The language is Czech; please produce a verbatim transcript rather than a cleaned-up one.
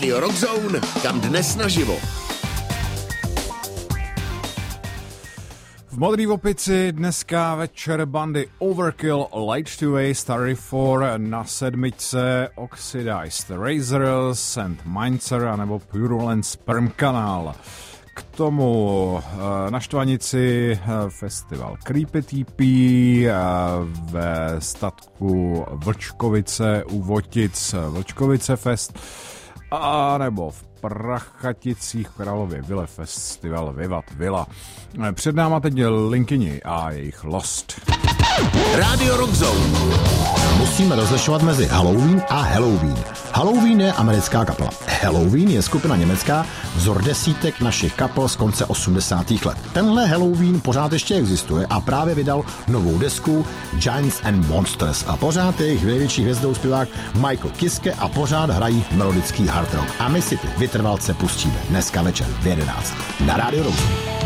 Rádio Rock Zone, kam dnes naživo. V Modrý opici dneska večer bandy Overkill, Light to Waste, Starry four, na sedmičce Oxidized Razor, Saint Mainzer anebo Purulent Sperm Canal. K tomu na Štvanici festival Creepy T P, ve statku Vlčkovice u Votic Vlčkovice Fest, a nebo v Prachaticích v Králově Vile festival Vivat Villa. Před náma teď Linkyni a jejich Lost. Rádio Rock Zone. Musíme rozlišovat mezi Halloween a Halloween. Halloween je americká kapela. Halloween je skupina německá, vzor desítek našich kapel z konce osmdesátých let. Tenhle Halloween pořád ještě existuje a právě vydal novou desku Giants and Monsters a pořád je jejich největší hvězdou zpěvák Michael Kiske a pořád hrají melodický hard rock. A my si ty vytrvalce pustíme dneska večer v jedenáct na Rádio Rock Zone.